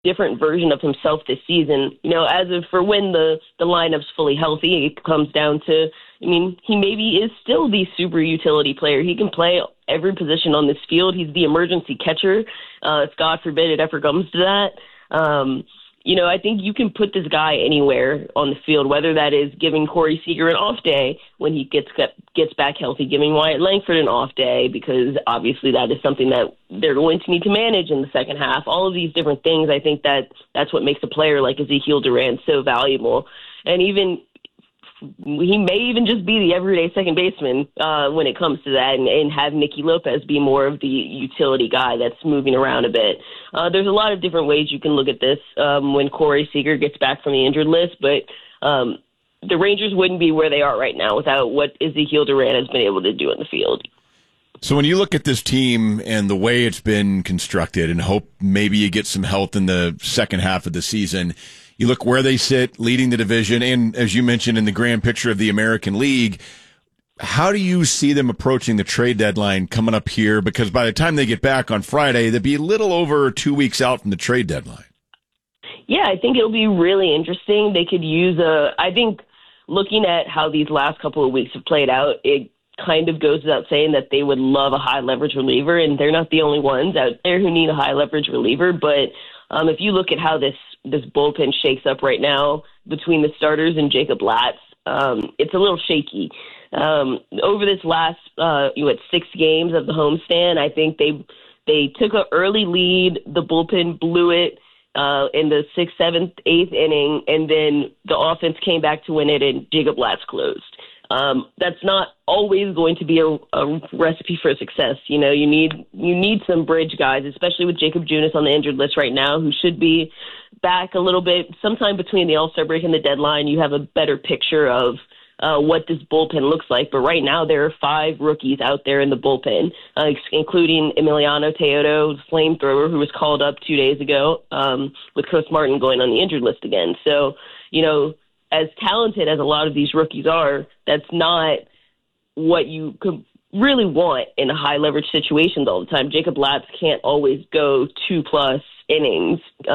different version of himself this season. As of for when the lineup's fully healthy, it comes down to, he maybe is still the super utility player. He can play every position on this field. He's the emergency catcher. If God forbid it ever comes to that. I think you can put this guy anywhere on the field, whether that is giving Corey Seager an off day when he gets back healthy, giving Wyatt Langford an off day, because obviously that is something that they're going to need to manage in the second half. All of these different things, I think that's what makes a player like Ezekiel Duran so valuable. And he may even just be the everyday second baseman when it comes to that, and have Nicky Lopez be more of the utility guy that's moving around a bit. There's a lot of different ways you can look at this when Corey Seager gets back from the injured list, but the Rangers wouldn't be where they are right now without what Ezekiel Duran has been able to do in the field. So when you look at this team and the way it's been constructed, and hope maybe you get some health in the second half of the season, you look where they sit, leading the division, and as you mentioned, in the grand picture of the American League, how do you see them approaching the trade deadline coming up here? Because by the time they get back on Friday, they'll be a little over 2 weeks out from the trade deadline. Yeah, I think it'll be really interesting. They could use I think looking at how these last couple of weeks have played out, it kind of goes without saying that they would love a high leverage reliever, and they're not the only ones out there who need a high leverage reliever. But if you look at how this bullpen shakes up right now between the starters and Jacob Latz, it's a little shaky. Over this last 6 games of the homestand, I think they took an early lead. The bullpen blew it in the 6th, 7th, 8th inning, and then the offense came back to win it, and Jacob Latz closed. That's not always going to be a recipe for success. You need some bridge guys, especially with Jacob Junis on the injured list right now, who should be back a little bit. Sometime between the All-Star break and the deadline, you have a better picture of what this bullpen looks like. But right now, there are 5 rookies out there in the bullpen, including Emiliano Teodo, flamethrower, who was called up 2 days ago, with Chris Martin going on the injured list again. So, as talented as a lot of these rookies are, that's not what you could really want in a high leverage situations all the time. Jacob Latz can't always go 2+ innings,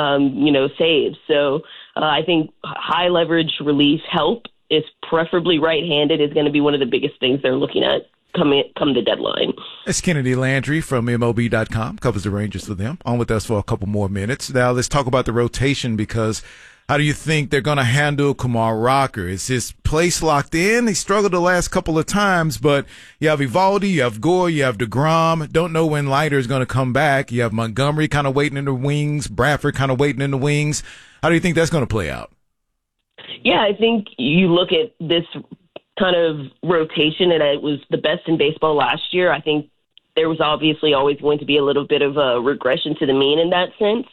saves. So I think high leverage relief help is preferably right-handed is going to be one of the biggest things they're looking at come the deadline. It's Kennedy Landry from MLB.com, covers the Rangers for them. On with us for a couple more minutes. Now let's talk about the rotation, because how do you think they're going to handle Kumar Rocker? Is his place locked in? He struggled the last couple of times, but you have Eovaldi, you have Gore, you have DeGrom. Don't know when Leiter is going to come back. You have Montgomery kind of waiting in the wings, Bradford kind of waiting in the wings. How do you think that's going to play out? Yeah, I think you look at this kind of rotation, and it was the best in baseball last year. I think there was obviously always going to be a little bit of a regression to the mean in that sense.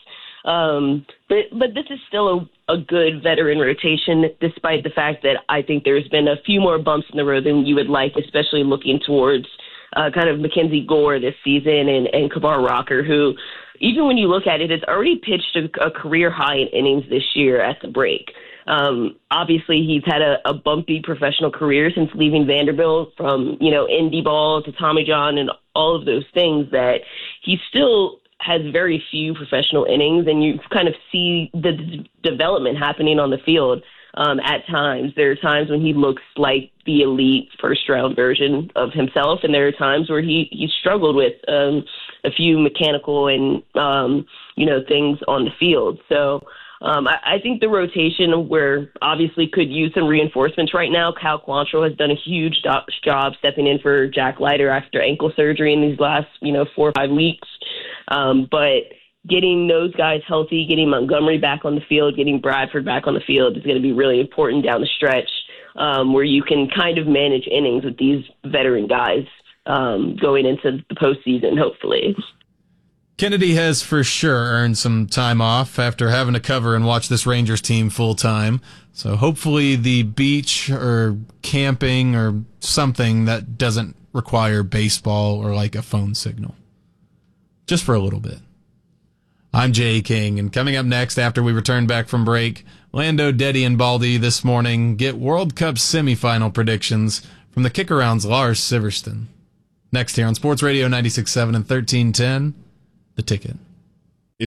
But this is still a good veteran rotation, despite the fact that I think there's been a few more bumps in the road than you would like, especially looking towards kind of Mackenzie Gore this season and Kumar Rocker, who, even when you look at it, has already pitched a career high in innings this year at the break. Obviously, he's had a bumpy professional career since leaving Vanderbilt, from, indie ball to Tommy John and all of those things, that he still has very few professional innings, and you kind of see the development happening on the field at times. There are times when he looks like the elite first-round version of himself, and there are times where he struggled with a few mechanical and, things on the field. So I think the rotation, where obviously could use some reinforcements right now. Cal Quantrill has done a huge job stepping in for Jack Leiter after ankle surgery in these last, 4 or 5 weeks. But getting those guys healthy, getting Montgomery back on the field, getting Bradford back on the field is going to be really important down the stretch, where you can kind of manage innings with these veteran guys going into the postseason, hopefully. Kennedy has for sure earned some time off after having to cover and watch this Rangers team full time. So hopefully the beach or camping or something that doesn't require baseball or like a phone signal. Just for a little bit. I'm Jay King, and coming up next after we return back from break, Lando, Deddy, and Baldy this morning get World Cup semifinal predictions from the Kick-Around's Lars Siverston. Next here on Sports Radio 96.7 and 1310, The Ticket.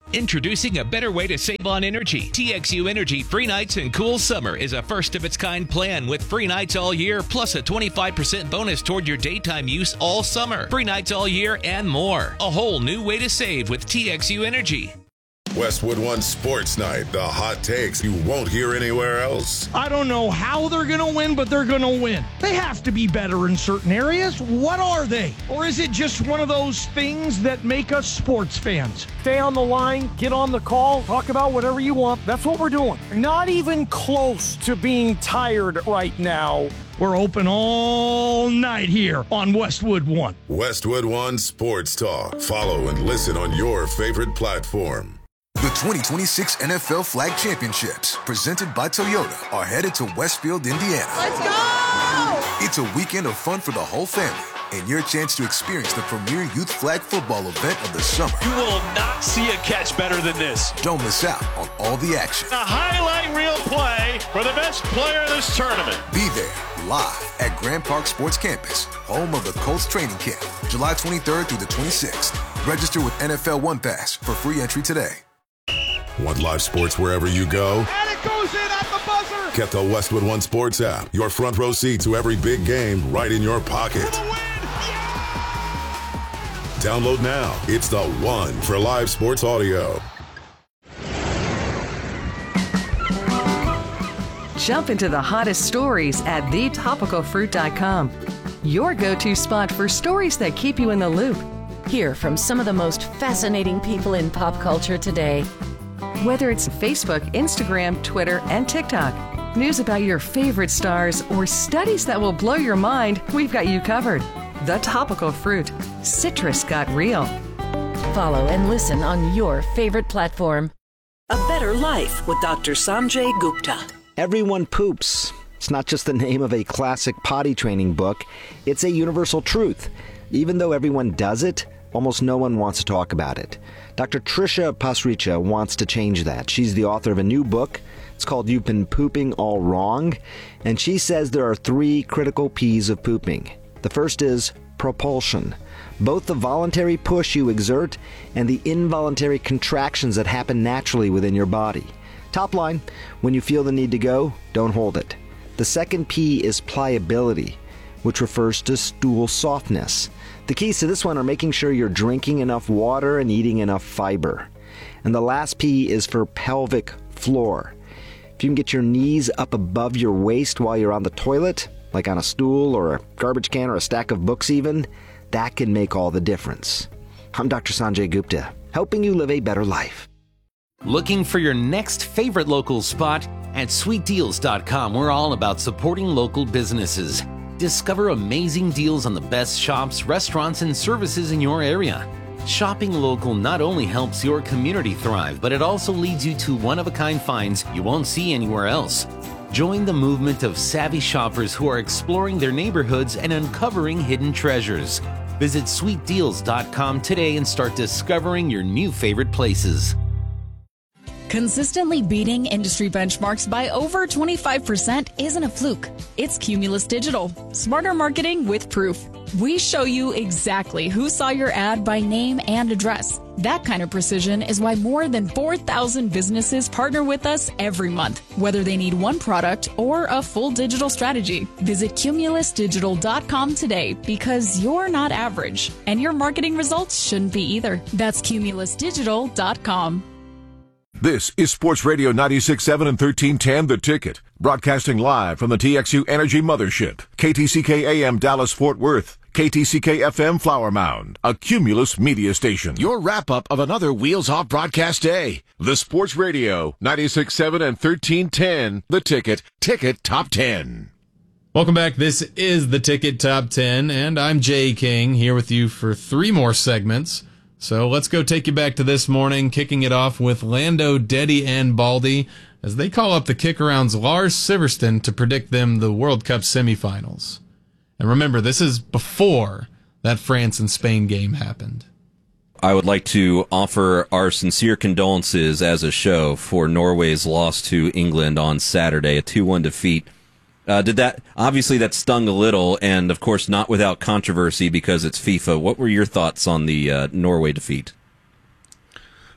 Introducing a better way to save on energy. TXU Energy Free Nights and Cool Summer is a first-of-its-kind plan with free nights all year, plus a 25% bonus toward your daytime use all summer. Free nights all year and more. A whole new way to save with TXU Energy. Westwood One Sports Night, the hot takes you won't hear anywhere else. I don't know how they're going to win, but they're going to win. They have to be better in certain areas. What are they? Or is it just one of those things that make us sports fans? Stay on the line, get on the call, talk about whatever you want. That's what we're doing. Not even close to being tired right now. We're open all night here on Westwood One. Westwood One Sports Talk. Follow and listen on your favorite platform. The 2026 NFL Flag Championships, presented by Toyota, are headed to Westfield, Indiana. Let's go! It's a weekend of fun for the whole family and your chance to experience the premier youth flag football event of the summer. You will not see a catch better than this. Don't miss out on all the action. A highlight reel play for the best player in this tournament. Be there live at Grand Park Sports Campus, home of the Colts training camp, July 23rd through the 26th. Register with NFL One Pass for free entry today. Want live sports wherever you go? And it goes in at the buzzer. Get the Westwood One Sports app. Your front row seat to every big game right in your pocket. Download now. It's the one for live sports audio. Jump into the hottest stories at thetopicalfruit.com. Your go-to spot for stories that keep you in the loop. Hear from some of the most fascinating people in pop culture today. Whether it's Facebook, Instagram, Twitter, and TikTok, news about your favorite stars, or studies that will blow your mind, we've got you covered. The Topical Fruit. Citrus got real. Follow and listen on your favorite platform. A Better Life with Dr. Sanjay Gupta. Everyone poops. It's not just the name of a classic potty training book. It's a universal truth. Even though everyone does it, almost no one wants to talk about it. Dr. Trisha Pasricha wants to change that. She's the author of a new book. It's called You've Been Pooping All Wrong. And she says there are 3 critical P's of pooping. The first is propulsion. Both the voluntary push you exert and the involuntary contractions that happen naturally within your body. Top line, when you feel the need to go, don't hold it. The second P is pliability, which refers to stool softness. The keys to this one are making sure you're drinking enough water and eating enough fiber. And the last P is for pelvic floor. If you can get your knees up above your waist while you're on the toilet, like on a stool or a garbage can or a stack of books even, that can make all the difference. I'm Dr. Sanjay Gupta, helping you live a better life. Looking for your next favorite local spot? At sweetdeals.com, we're all about supporting local businesses. Discover amazing deals on the best shops, restaurants, and services in your area. Shopping local not only helps your community thrive, but it also leads you to one-of-a-kind finds you won't see anywhere else. Join the movement of savvy shoppers who are exploring their neighborhoods and uncovering hidden treasures. Visit sweetdeals.com today and start discovering your new favorite places. Consistently beating industry benchmarks by over 25% isn't a fluke. It's Cumulus Digital. Smarter marketing with proof. We show you exactly who saw your ad by name and address. That kind of precision is why more than 4,000 businesses partner with us every month, whether they need one product or a full digital strategy. Visit cumulusdigital.com today because you're not average, and your marketing results shouldn't be either. That's cumulusdigital.com. This is Sports Radio 96.7 and 1310 The Ticket, broadcasting live from the TXU Energy Mothership, KTCK AM Dallas-Fort Worth, KTCK FM Flower Mound, a Cumulus media station. Your wrap-up of another Wheels Off broadcast day. The Sports Radio 96.7 and 1310 The Ticket, Ticket Top 10. Welcome back. This is The Ticket Top 10, and I'm Jay King, here with you for 3 more segments. So let's go take you back to this morning, kicking it off with Lando, Deddy, and Baldy as they call up the Kick-Around's Lars Siverston to predict them the World Cup semifinals. And remember, this is before that France and Spain game happened. I would like to offer our sincere condolences as a show for Norway's loss to England on Saturday, a 2-1 defeat. Obviously that stung a little, and of course not without controversy because it's FIFA. What were your thoughts on the Norway defeat?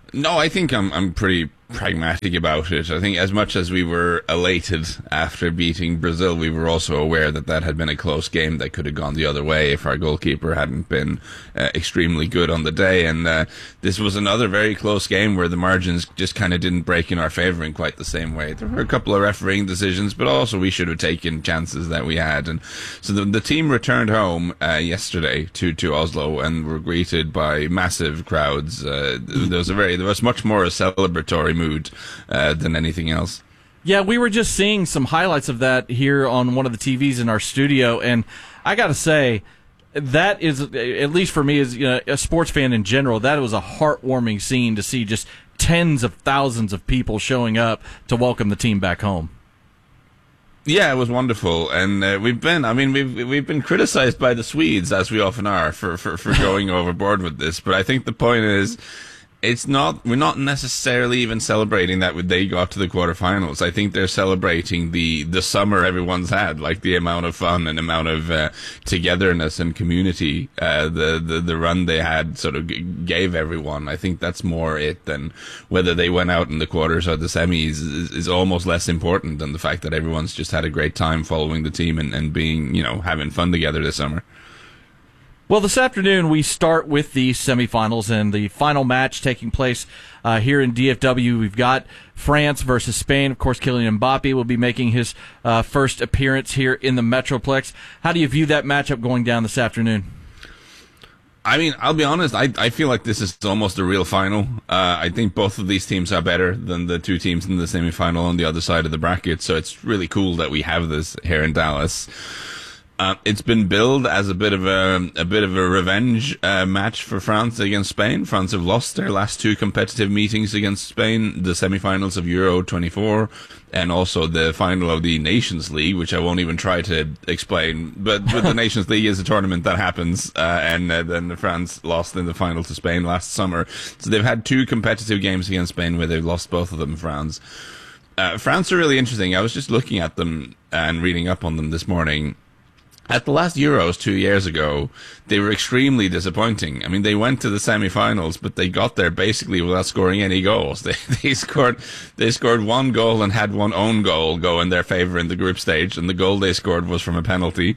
No, I think I'm pretty pragmatic about it. I think as much as we were elated after beating Brazil, we were also aware that had been a close game that could have gone the other way if our goalkeeper hadn't been extremely good on the day. And this was another very close game where the margins just kind of didn't break in our favour in quite the same way. There were a couple of refereeing decisions, but also we should have taken chances that we had. And so the team returned home yesterday to Oslo and were greeted by massive crowds. There was much more a celebratory mood than anything else. Yeah, we were just seeing some highlights of that here on one of the TVs in our studio, and I got to say, that is, at least for me as a sports fan in general, that was a heartwarming scene to see just tens of thousands of people showing up to welcome the team back home. Yeah, it was wonderful, and we've been criticized by the Swedes, as we often are, for going overboard with this. But I think the point is, we're not necessarily even celebrating that they got to the quarterfinals. I think they're celebrating the summer everyone's had, like the amount of fun and amount of togetherness and community the run they had sort of gave everyone. I think that's more it than whether they went out in the quarters or the semis is almost less important than the fact that everyone's just had a great time following the team and being, having fun together this summer. Well, this afternoon we start with the semifinals and the final match taking place here in DFW. We've got France versus Spain. Of course, Kylian Mbappe will be making his first appearance here in the Metroplex. How do you view that matchup going down this afternoon? I mean, I'll be honest, I feel like this is almost a real final. I think both of these teams are better than the two teams in the semifinal on the other side of the bracket, so it's really cool that we have this here in Dallas. It's been billed as a bit of a revenge match for France against Spain. France have lost their last two competitive meetings against Spain, the semifinals of Euro 24 and also the final of the Nations League, which I won't even try to explain. But the Nations League is a tournament that happens, and then France lost in the final to Spain last summer. So they've had two competitive games against Spain where they've lost both of them, France. France are really interesting. I was just looking at them and reading up on them this morning. At the last Euros 2 years ago, they were extremely disappointing. I mean, they went to the semi-finals, but they got there basically without scoring any goals. They scored one goal and had one own goal go in their favor in the group stage, and the goal they scored was from a penalty.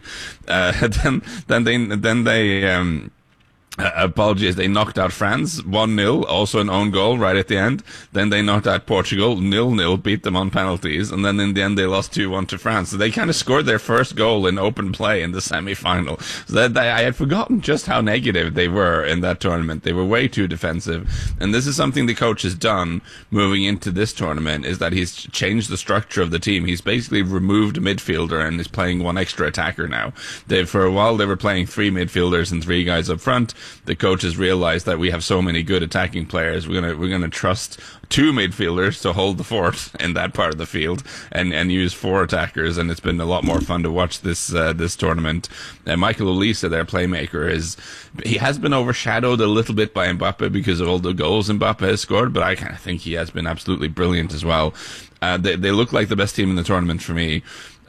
Apologies, they knocked out France 1-0, also an own goal right at the end. Then they knocked out Portugal 0-0, beat them on penalties, and then in the end they lost 2-1 to France. So they kind of scored their first goal in open play in the semi-final. So I had forgotten just how negative they were in that tournament. They were way too defensive. And this is something the coach has done moving into this tournament, is that he's changed the structure of the team. He's basically removed a midfielder and is playing one extra attacker now. For a while they were playing three midfielders and three guys up front. The coach has realized that we have so many good attacking players. We're gonna trust two midfielders to hold the fort in that part of the field and use four attackers. And it's been a lot more fun to watch this tournament. Michael Olise, their playmaker, he has been overshadowed a little bit by Mbappe because of all the goals Mbappe has scored, but I kind of think he has been absolutely brilliant as well. They look like the best team in the tournament for me.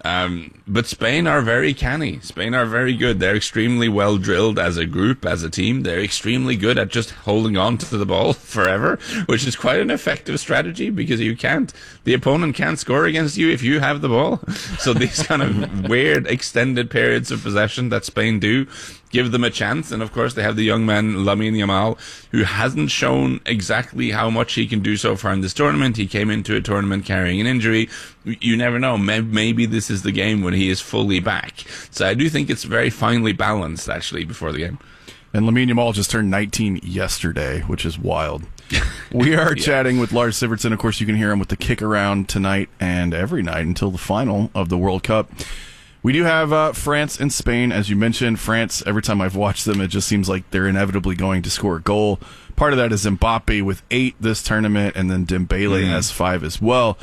But Spain are very canny. Spain are very good. They're extremely well drilled as a group, as a team. They're extremely good at just holding on to the ball forever, which is quite an effective strategy because the opponent can't score against you if you have the ball. So these kind of weird extended periods of possession that Spain do give them a chance. And of course they have the young man Lamine Yamal, who hasn't shown exactly how much he can do so far in this tournament. He came into a tournament carrying an injury. You never know. Maybe this is the game when he is fully back. So I do think it's very finely balanced actually before the game. And Lamine Yamal just turned 19 yesterday, which is wild. We are chatting with Lars Sivertsen. Of course, you can hear him with the Kick Around tonight and every night until the final of the World Cup. We do have France and Spain. As you mentioned, France, every time I've watched them, it just seems like they're inevitably going to score a goal. Part of that is Mbappe with 8 this tournament, and then Dembele has 5 as well.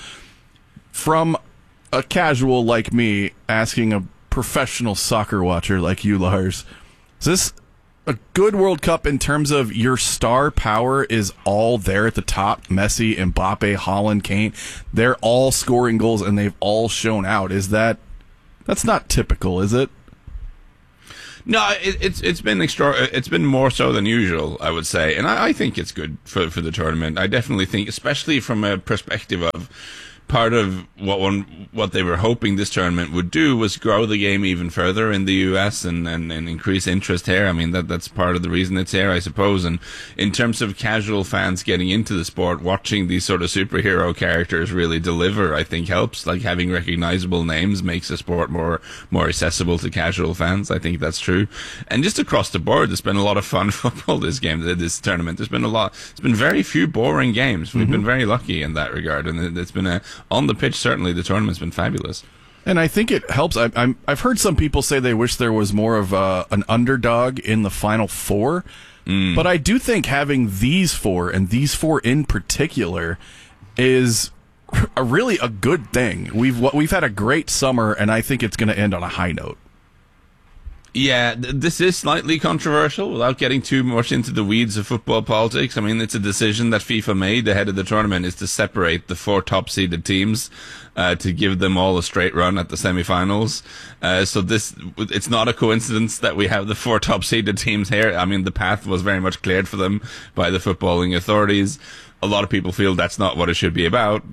From a casual like me asking a professional soccer watcher like you, Lars, is this a good World Cup in terms of your star power is all there at the top? Messi, Mbappe, Haaland, Kane, they're all scoring goals and they've all shown out. That's not typical, is it? No, it's been it's been more so than usual, I would say, and I think it's good for the tournament. I definitely think, especially from a perspective of part of what they were hoping this tournament would do was grow the game even further in the US and increase interest here. I mean, that's part of the reason it's here, I suppose. And in terms of casual fans getting into the sport, watching these sort of superhero characters really deliver, I think helps. Like, having recognizable names makes the sport more accessible to casual fans. I think that's true. And just across the board, there's been a lot of fun football this tournament. There's been very few boring games. We've been very lucky in that regard, and it's been on the pitch, certainly the tournament's been fabulous. And I think it helps. I've heard some people say they wish there was more of an underdog in the Final Four, but I do think having these four, and these four in particular, is really a good thing. We've had a great summer, and I think it's going to end on a high note. Yeah, this is slightly controversial without getting too much into the weeds of football politics. I mean, it's a decision that FIFA made ahead of the tournament, is to separate the 4 top-seeded teams to give them all a straight run at the semi-finals. So it's not a coincidence that we have the 4 top-seeded teams here. I mean, the path was very much cleared for them by the footballing authorities. A lot of people feel that's not what it should be about.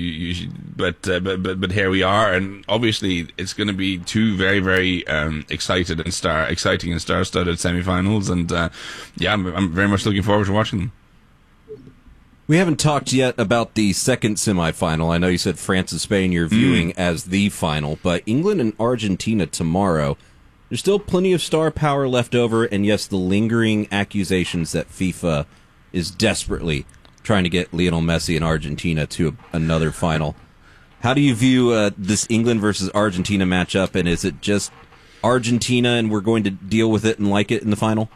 But here we are, and obviously it's going to be 2 very, very exciting and star-studded semi-finals, and I'm very much looking forward to watching them. We haven't talked yet about the second semi-final. I know you said France and Spain you're viewing as the final, but England and Argentina tomorrow. There's still plenty of star power left over, and yes, the lingering accusations that FIFA is desperately trying to get Lionel Messi and Argentina to another final. How do you view this England versus Argentina matchup, and is it just Argentina and we're going to deal with it and like it in the final?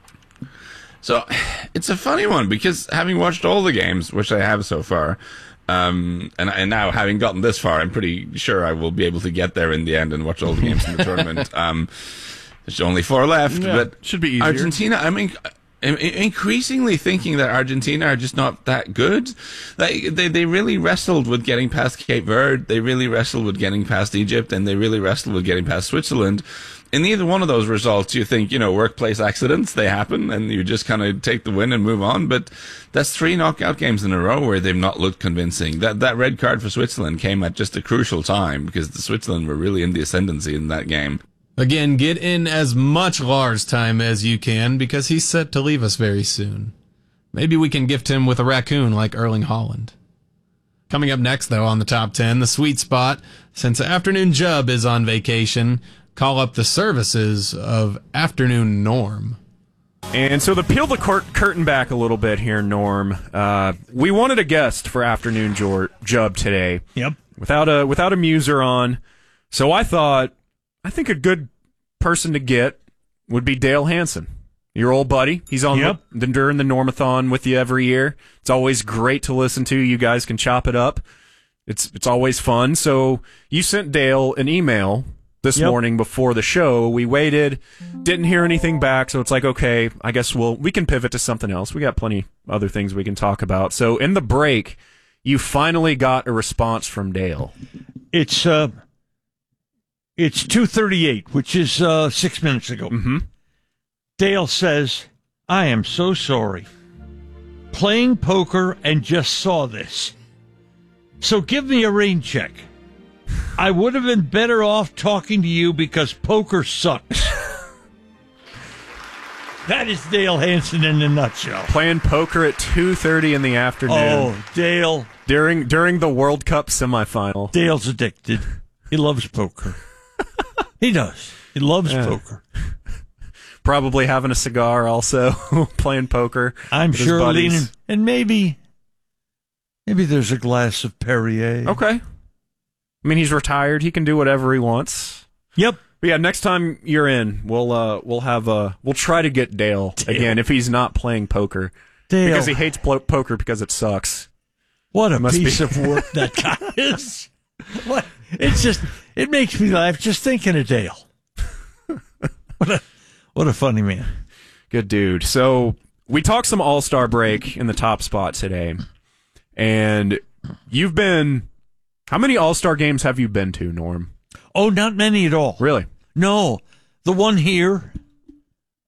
So it's a funny one, because having watched all the games, which I have so far, and now having gotten this far, I'm pretty sure I will be able to get there in the end and watch all the games in the tournament. There's only 4 left, but should be easier. Argentina, I mean, increasingly thinking that Argentina are just not that good. Like, they really wrestled with getting past Cape Verde, they really wrestled with getting past Egypt, and they really wrestled with getting past Switzerland. In either one of those results, you think, workplace accidents, they happen, and you just kind of take the win and move on. But that's 3 knockout games in a row where they've not looked convincing. That red card for Switzerland came at just a crucial time, because the Switzerland were really in the ascendancy in that game. Again, get in as much Lars time as you can, because he's set to leave us very soon. Maybe we can gift him with a raccoon like Erling Haaland. Coming up next, though, on the top 10, the sweet spot. Since Afternoon Jub is on vacation, call up the services of Afternoon Norm. And so to peel the curtain back a little bit here, Norm, we wanted a guest for Afternoon Jub today. Yep. Without a muser on. So I think a good person to get would be Dale Hansen, your old buddy. He's on during the Normathon with you every year. It's always great to listen to. You guys can chop it up. It's always fun. So you sent Dale an email this morning before the show. We waited, didn't hear anything back, so it's like, okay, I guess we can pivot to something else. We got plenty other things we can talk about. So in the break, you finally got a response from Dale. It's 2:38, which is 6 minutes ago. Mm-hmm. Dale says, I am so sorry. Playing poker and just saw this. So give me a rain check. I would have been better off talking to you because poker sucks. That is Dale Hansen in a nutshell. Playing poker at 2:30 in the afternoon. Oh, Dale. During the World Cup semifinal. Dale's addicted. He loves poker. He does. He loves poker. Probably having a cigar also, playing poker. I'm sure leaning. And maybe there's a glass of Perrier. Okay. I mean, he's retired. He can do whatever he wants. Yep. But yeah, next time you're in, we'll try to get Dale again if he's not playing poker. Dale. Because he hates poker because it sucks. What a piece of work that guy is. What? It makes me laugh just thinking of Dale. What a funny man. Good dude. So we talked some All-Star break in the top spot today. And you've been... How many All-Star games have you been to, Norm? Oh, not many at all. Really? No. The one here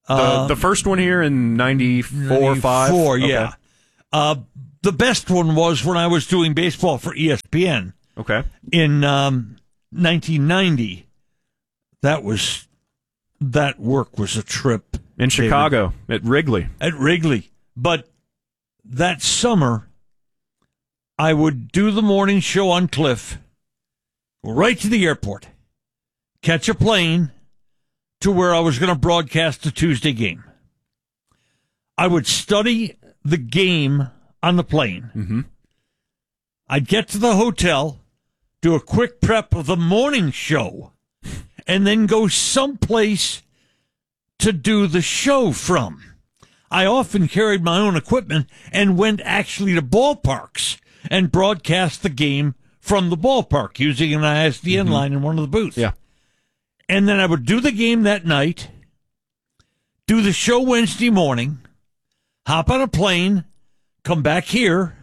The first one here in 94, 5? Yeah. The best one was when I was doing baseball for ESPN. Okay. In 1990. That work was a trip. In Chicago, at Wrigley. At Wrigley. But that summer, I would do the morning show on Cliff, go right to the airport, catch a plane to where I was going to broadcast the Tuesday game. I would study the game on the plane. Mm-hmm. I'd get to the hotel, do a quick prep of the morning show, and then go someplace to do the show from. I often carried my own equipment and went actually to ballparks and broadcast the game from the ballpark using an ISDN line in one of the booths. Yeah. And then I would do the game that night, do the show Wednesday morning, hop on a plane, come back here,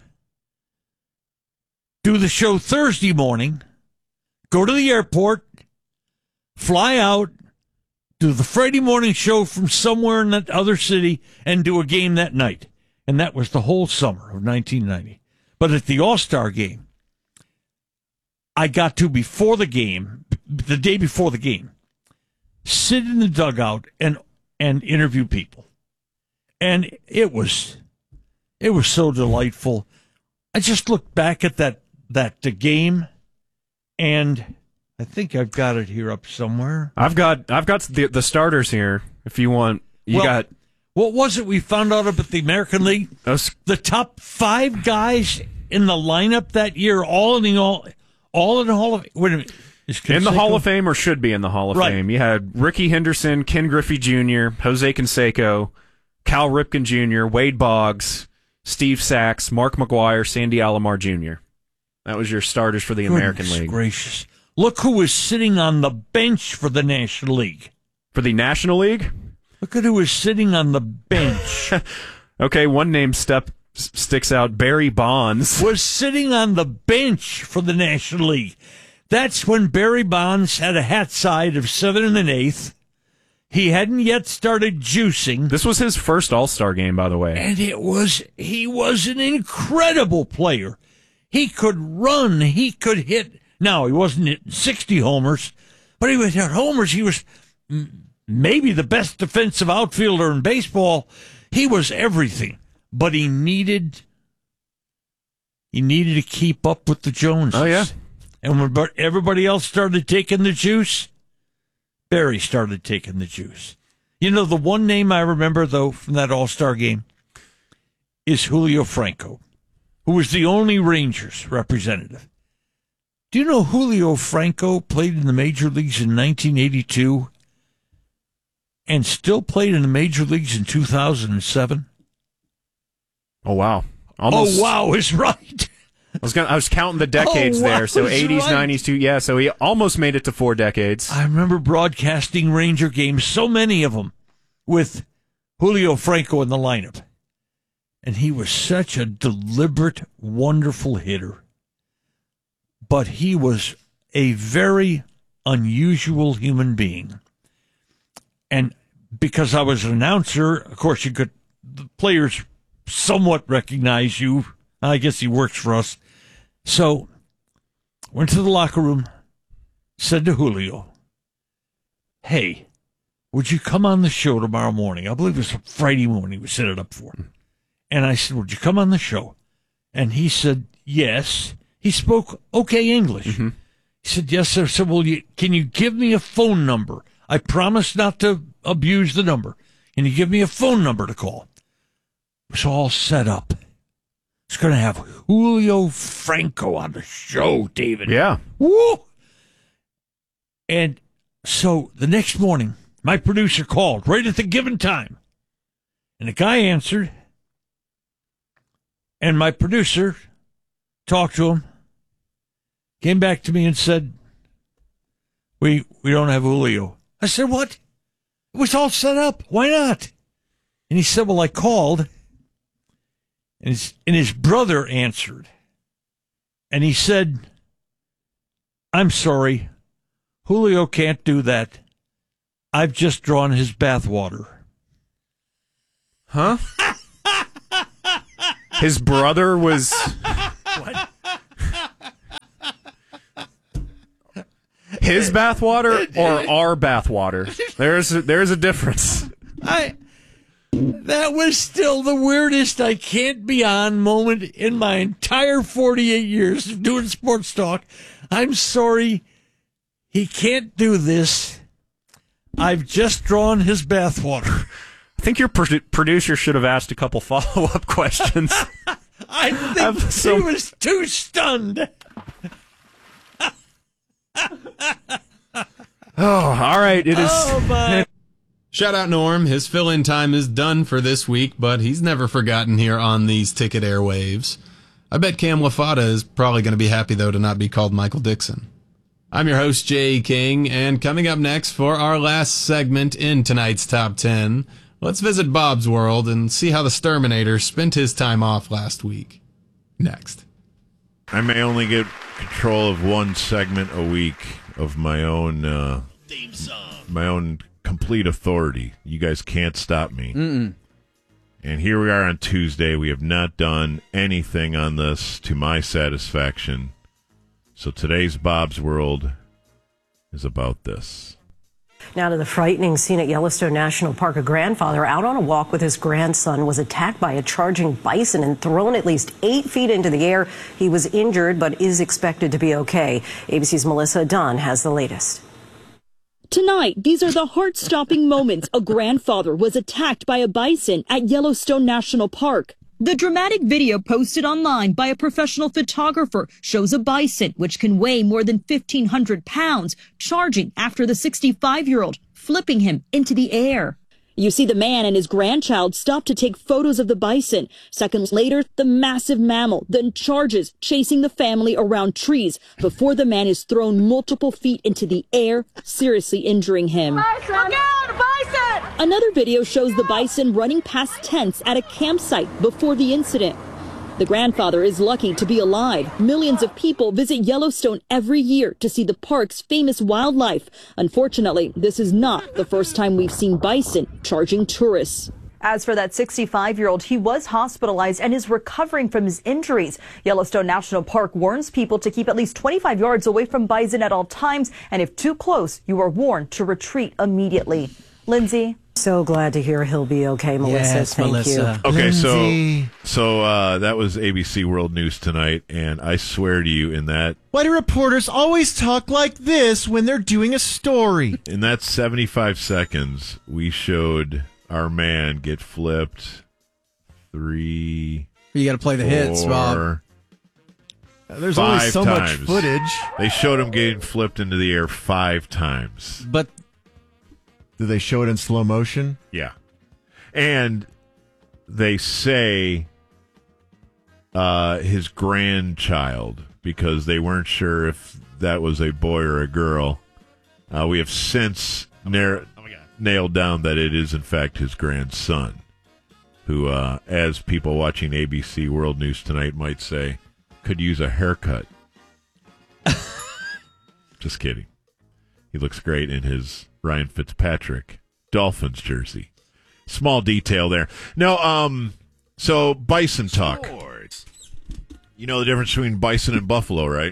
do the show Thursday morning, go to the airport, fly out, do the Friday morning show from somewhere in that other city, and do a game that night. And that was the whole summer of 1990. But at the All-Star game, I got to, before the game, the day before the game, sit in the dugout and interview people. And it was so delightful. I just looked back at the game, and I think I've got it here up somewhere. I've got the starters here. If you want, got. What was it we found out about the American League? The top 5 guys in the lineup that year, all in the Hall of. Wait a minute. In the Hall of Fame, or should be in the Hall of Fame. You had Ricky Henderson, Ken Griffey Jr., Jose Canseco, Cal Ripken Jr., Wade Boggs, Steve Sachs, Mark McGwire, Sandy Alomar Jr. That was your starters for the American League. Gracious. Look who was sitting on the bench for the National League. For the National League? Look at who was sitting on the bench. Okay, one name sticks out. Barry Bonds was sitting on the bench for the National League. That's when Barry Bonds had a hat side of 7 1/8. He hadn't yet started juicing. This was his first All-Star game, by the way. And he was an incredible player. He could run. He could hit. Now, he wasn't hitting 60 homers, but he would hit homers. He was maybe the best defensive outfielder in baseball. He was everything, but he needed to keep up with the Joneses. Oh, yeah. And when everybody else started taking the juice, Barry started taking the juice. You know, the one name I remember, though, from that All-Star game is Julio Franco, who was the only Rangers representative. Do you know Julio Franco played in the major leagues in 1982 and still played in the major leagues in 2007? Oh, wow. Oh, wow is right. I was counting the decades there. So 80s, right. 90s, too. Yeah, so he almost made it to 4 decades. I remember broadcasting Ranger games, so many of them, with Julio Franco in the lineup. And he was such a deliberate, wonderful hitter. But he was a very unusual human being. And because I was an announcer, of course, the players somewhat recognize you. I guess he works for us. So, went to the locker room, said to Julio, "Hey, would you come on the show tomorrow morning?" I believe it was a Friday morning we set it up for. And I said, "Would you come on the show?" And he said, "Yes." He spoke okay English. Mm-hmm. He said, "Yes, sir." I said, "Well, can you give me a phone number? I promise not to abuse the number. Can you give me a phone number to call?" It was all set up. It's going to have Julio Franco on the show, David. Yeah. Woo! And so the next morning, my producer called right at the given time. And the guy answered. And my producer talked to him, came back to me and said, we don't have Julio. I said, "What? It was all set up. Why not?" And he said, "Well, I called. And his brother answered. And he said, 'I'm sorry. Julio can't do that. I've just drawn his bathwater.'" Huh? His brother was... What? His bathwater or our bathwater? There's a difference. That was still the weirdest I can't be on moment in my entire 48 years of doing sports talk. I'm sorry. He can't do this. I've just drawn his bathwater. I think your producer should have asked a couple follow-up questions. I think he was too stunned. All right. It is. Oh, my. Shout out Norm. His fill-in time is done for this week, but he's never forgotten here on these Ticket airwaves. I bet Cam LaFata is probably going to be happy, though, to not be called Michael Dixon. I'm your host, Jay King, and coming up next for our last segment in tonight's Top 10, let's visit Bob's World and see how the Sturminator spent his time off last week. Next. I may only get control of one segment a week of my own complete authority. You guys can't stop me. Mm-mm. And here we are on Tuesday. We have not done anything on this to my satisfaction. So today's Bob's World is about this. Now to the frightening scene at Yellowstone National Park. A grandfather out on a walk with his grandson was attacked by a charging bison and thrown at least 8 feet into the air. He was injured but is expected to be okay. ABC's Melissa Dunn has the latest. Tonight, these are the heart-stopping moments. A grandfather was attacked by a bison at Yellowstone National Park. The dramatic video posted online by a professional photographer shows a bison, which can weigh more than 1,500 pounds, charging after the 65-year-old, flipping him into the air. You see the man and his grandchild stop to take photos of the bison. Seconds later, the massive mammal then charges, chasing the family around trees before the man is thrown multiple feet into the air, seriously injuring him. Bison! Look out, bison! Another video shows the bison running past tents at a campsite before the incident. The grandfather is lucky to be alive. Millions of people visit Yellowstone every year to see the park's famous wildlife. Unfortunately, this is not the first time we've seen bison charging tourists. As for that 65-year-old, he was hospitalized and is recovering from his injuries. Yellowstone National Park warns people to keep at least 25 yards away from bison at all times, and if too close, you are warned to retreat immediately. Lindsay? So glad to hear he'll be okay, Melissa. Yes, Thank Melissa. you. Okay, Lindsay. so that was ABC World News tonight, and I swear to you, in that Why do reporters always talk like this when they're doing a story? in that 75 seconds, we showed our man get flipped 3. You got to play the hits, Bob. There's only so much footage. They showed him getting flipped into the air 5 times. But do they show it in slow motion? Yeah. And they say his grandchild, because they weren't sure if that was a boy or a girl. We have since nailed down that it is, in fact, his grandson, who, as people watching ABC World News tonight might say, could use a haircut. Just kidding. He looks great in his Ryan Fitzpatrick Dolphins jersey. Small detail there. No, so bison talk. You know the difference between bison and buffalo, right?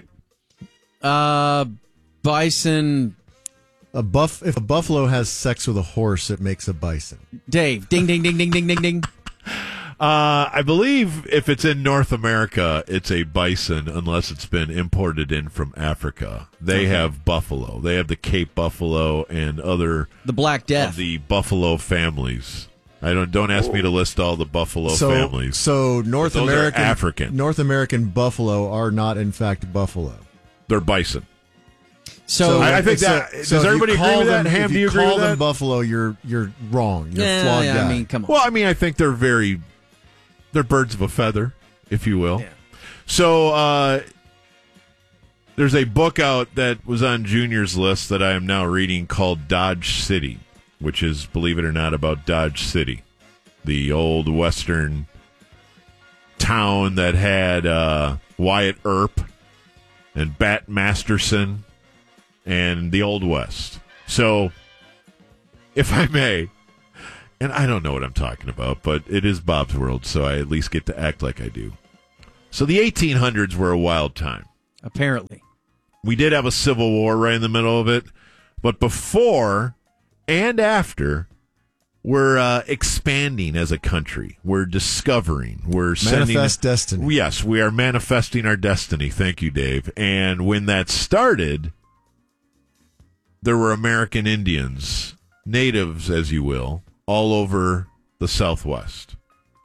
Bison. If a buffalo has sex with a horse, it makes a bison. Dave, ding, ding, ding, ding, ding, ding, ding. I believe if it's in North America, it's a bison unless it's been imported in from Africa. They have buffalo. They have the Cape buffalo and other the Black Death of the buffalo families. Don't ask me to list all the buffalo families. So North Those American are African. North American buffalo are not in fact buffalo. They're bison. So I think that does everybody agree with that? Ham, do you agree with that? If you call them buffalo, you're wrong. You're a flawed guy. I mean, come on. Well, I mean, I think they're birds of a feather, if you will. Yeah. So there's a book out that was on Junior's list that I am now reading called Dodge City, which is, believe it or not, about Dodge City, the old Western town that had Wyatt Earp and Bat Masterson and the Old West. So, if I may, and I don't know what I'm talking about, but it is Bob's World, so I at least get to act like I do. So the 1800s were a wild time. Apparently. We did have a civil war right in the middle of it, but before and after, we're expanding as a country. We're discovering. We're Manifest destiny. Yes, we are manifesting our destiny. Thank you, Dave. And when that started, there were American Indians, natives, as you will, all over the Southwest.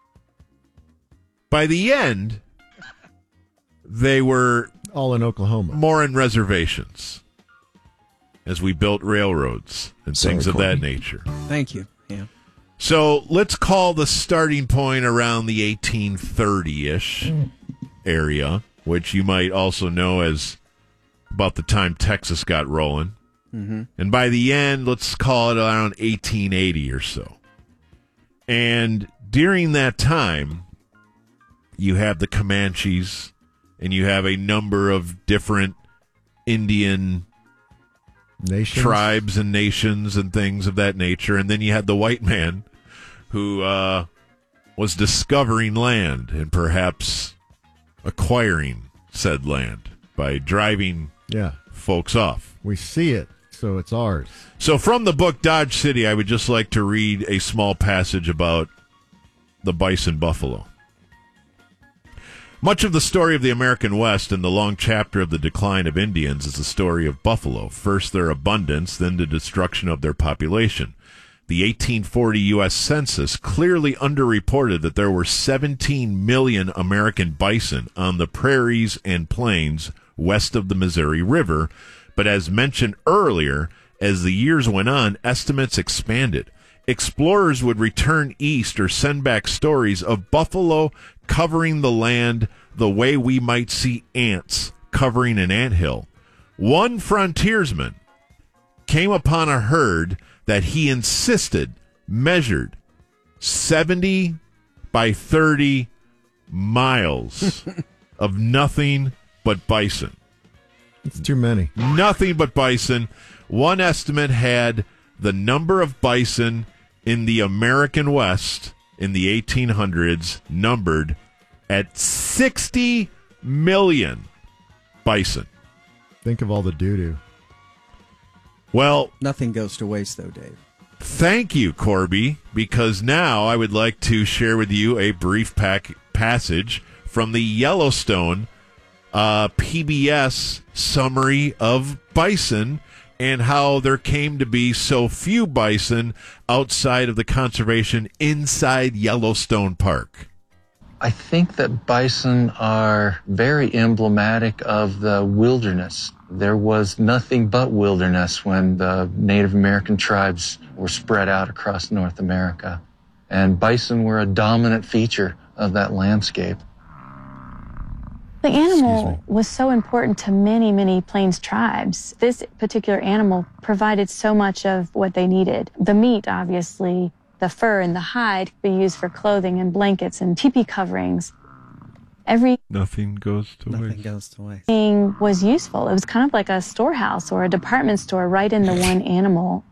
By the end, they were all in Oklahoma, more in reservations, as we built railroads and things of that nature. Thank you. Yeah. So let's call the starting point around the 1830-ish area, which you might also know as about the time Texas got rolling. Mm-hmm. And by the end, let's call it around 1880 or so. And during that time, you have the Comanches, and you have a number of different Indian tribes and nations and things of that nature. And then you had the white man who was discovering land and perhaps acquiring said land by driving folks off. We see it, so it's ours. So from the book Dodge City, I would just like to read a small passage about the bison buffalo. Much of the story of the American West and the long chapter of the decline of Indians is the story of buffalo. First their abundance, then the destruction of their population. The 1840 U.S. Census clearly underreported that there were 17 million American bison on the prairies and plains west of the Missouri River, but as mentioned earlier, as the years went on, estimates expanded. Explorers would return east or send back stories of buffalo covering the land the way we might see ants covering an anthill. One frontiersman came upon a herd that he insisted measured 70 by 30 miles of nothing but bison. It's too many. Nothing but bison. One estimate had the number of bison in the American West in the 1800s numbered at 60 million bison. Think of all the doo-doo. Well, nothing goes to waste, though, Dave. Thank you, Corby, because now I would like to share with you a brief passage from the Yellowstone PBS summary of bison and how there came to be so few bison outside of the conservation inside Yellowstone Park. I think that bison are very emblematic of the wilderness. There was nothing but wilderness when the Native American tribes were spread out across North America. And bison were a dominant feature of that landscape. The animal was so important to many, many Plains tribes. This particular animal provided so much of what they needed. The meat, obviously, the fur and the hide could be used for clothing and blankets and teepee coverings. Nothing goes to waste. Nothing goes to waste. Everything was useful. It was kind of like a storehouse or a department store right in the one animal.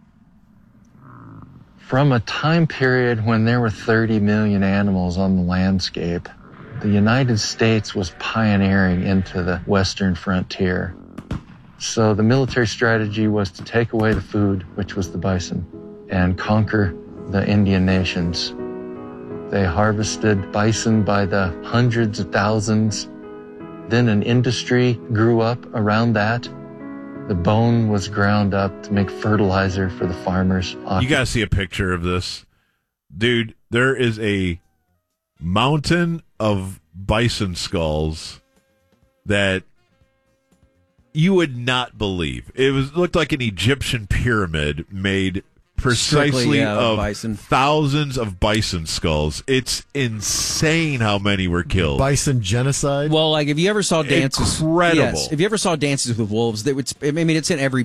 From a time period when there were 30 million animals on the landscape, the United States was pioneering into the western frontier. So the military strategy was to take away the food, which was the bison, and conquer the Indian nations. They harvested bison by the hundreds of thousands. Then an industry grew up around that. The bone was ground up to make fertilizer for the farmers. You got to see a picture of this. Dude, there is a mountain of bison skulls that you would not believe. It looked like an Egyptian pyramid made precisely of bison. Thousands of bison skulls. It's insane how many were killed. Bison genocide? Well, like if you ever saw dances, incredible. Yes, if you ever saw Dances with Wolves, they would. I mean, it's in every,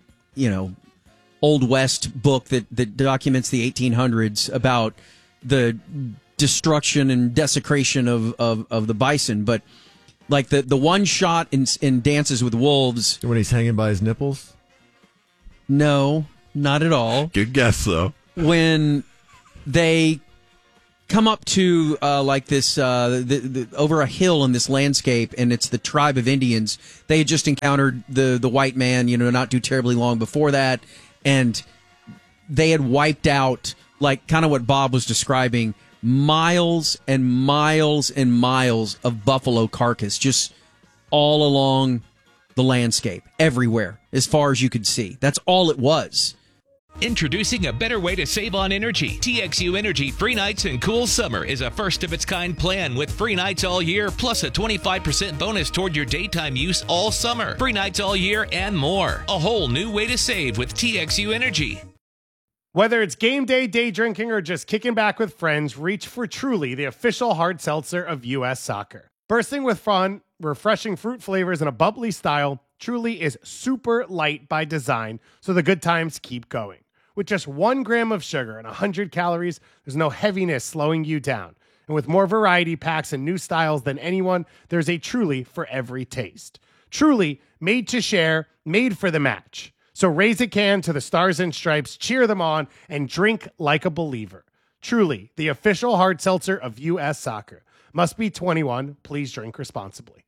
Old West book that documents the 1800s about the destruction and desecration of the bison. But like the one shot in Dances with Wolves when he's hanging by his nipples. No. Not at all. Good guess, though. When they come up to like this over a hill in this landscape, and it's the tribe of Indians. They had just encountered the white man, not too terribly long before that, and they had wiped out, like kind of what Bob was describing, miles and miles and miles of buffalo carcass just all along the landscape, everywhere, as far as you could see. That's all it was. Introducing a better way to save on energy. TXU Energy Free Nights and Cool Summer is a first-of-its-kind plan with free nights all year, plus a 25% bonus toward your daytime use all summer. Free nights all year and more. A whole new way to save with TXU Energy. Whether it's game day, day drinking, or just kicking back with friends, reach for Truly, the official hard seltzer of U.S. Soccer. Bursting with fun, refreshing fruit flavors, and a bubbly style, Truly is super light by design, so the good times keep going. With just 1 gram of sugar and 100 calories, there's no heaviness slowing you down. And with more variety packs and new styles than anyone, there's a Truly for every taste. Truly, made to share, made for the match. So raise a can to the Stars and Stripes, cheer them on, and drink like a believer. Truly, the official hard seltzer of U.S. Soccer. Must be 21. Please drink responsibly.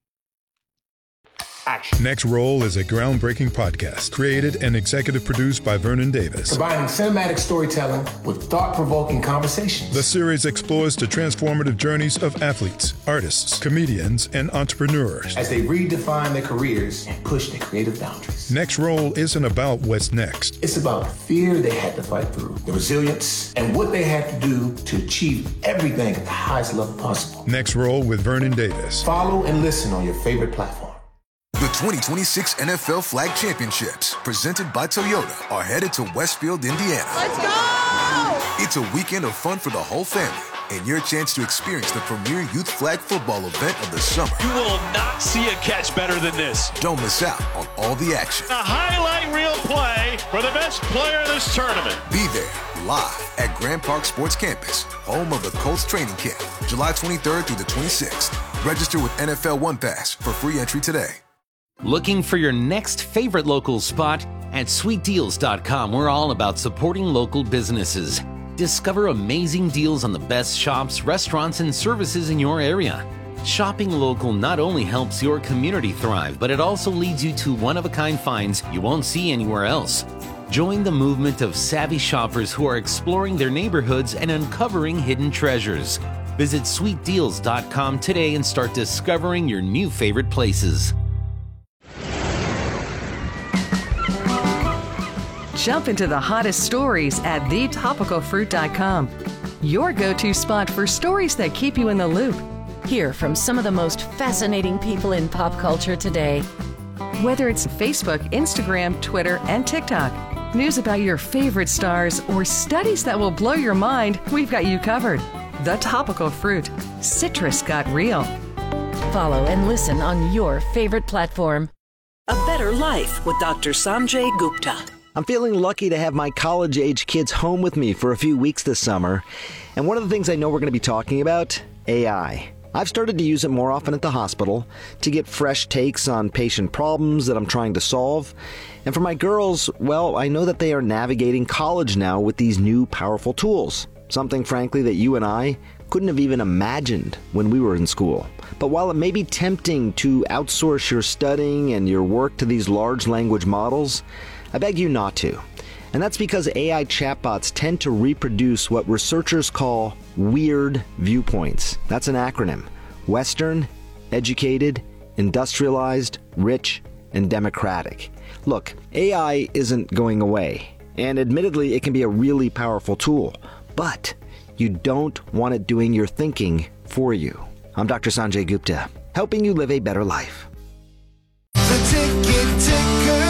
Action. Next Roll is a groundbreaking podcast created and executive produced by Vernon Davis. Combining cinematic storytelling with thought-provoking conversations. The series explores the transformative journeys of athletes, artists, comedians, and entrepreneurs as they redefine their careers and push their creative boundaries. Next Roll isn't about what's next. It's about the fear they had to fight through, the resilience, and what they had to do to achieve everything at the highest level possible. Next Roll with Vernon Davis. Follow and listen on your favorite platform. The 2026 NFL Flag Championships, presented by Toyota, are headed to Westfield, Indiana. Let's go! It's a weekend of fun for the whole family and your chance to experience the premier youth flag football event of the summer. You will not see a catch better than this. Don't miss out on all the action. A highlight reel play for the best player of this tournament. Be there live at Grand Park Sports Campus, home of the Colts training camp, July 23rd through the 26th. Register with NFL One Pass for free entry today. Looking for your next favorite local spot? At sweetdeals.com, we're all about supporting local businesses. Discover amazing deals on the best shops, restaurants, and services in your area. Shopping local not only helps your community thrive, but it also leads you to one-of-a-kind finds you won't see anywhere else. Join the movement of savvy shoppers who are exploring their neighborhoods and uncovering hidden treasures. Visit sweetdeals.com today and start discovering your new favorite places. Jump into the hottest stories at thetopicalfruit.com. Your go-to spot for stories that keep you in the loop. Hear from some of the most fascinating people in pop culture today. Whether it's Facebook, Instagram, Twitter, and TikTok, news about your favorite stars, or studies that will blow your mind, we've got you covered. The Topical Fruit. Citrus got real. Follow and listen on your favorite platform. A Better Life with Dr. Sanjay Gupta. I'm feeling lucky to have my college-age kids home with me for a few weeks this summer. And one of the things I know we're going to be talking about, AI. I've started to use it more often at the hospital to get fresh takes on patient problems that I'm trying to solve. And for my girls, well, I know that they are navigating college now with these new powerful tools. Something, frankly, that you and I couldn't have even imagined when we were in school. But while it may be tempting to outsource your studying and your work to these large language models, I beg you not to. And that's because AI chatbots tend to reproduce what researchers call weird viewpoints. That's an acronym. Western, educated, industrialized, rich, and democratic. Look, AI isn't going away. And admittedly, it can be a really powerful tool. But you don't want it doing your thinking for you. I'm Dr. Sanjay Gupta, helping you live a better life. The Ticket Ticker.